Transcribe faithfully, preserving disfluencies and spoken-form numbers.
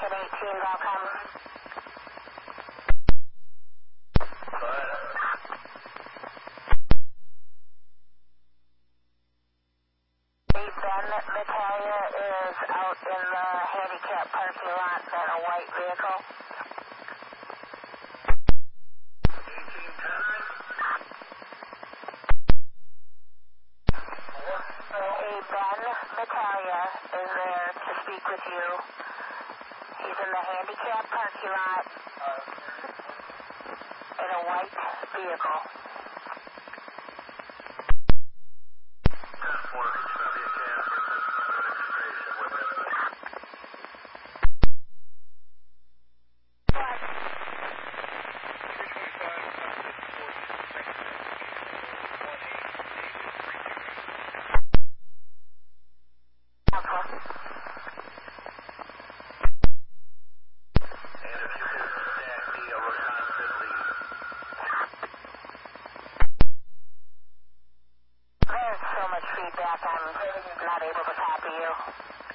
Lincoln eighteen, Valcom. The Ben Natalia is out in the handicap parking lot in a white vehicle. eighteen ten. A Ben Natalia is there to speak with you. He's in the handicap parking lot in a white vehicle. ten four, Chevy again for registration with him. And if you could stack the uh, Roshan Sidley. There's so much feedback, I'm not able to copy you.